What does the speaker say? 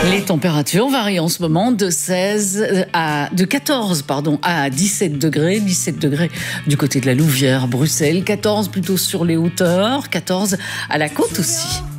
Les températures varient en ce moment de 14 à 17 degrés. 17 degrés du côté de la Louvière, Bruxelles. 14 plutôt sur les hauteurs. 14 à la côte aussi.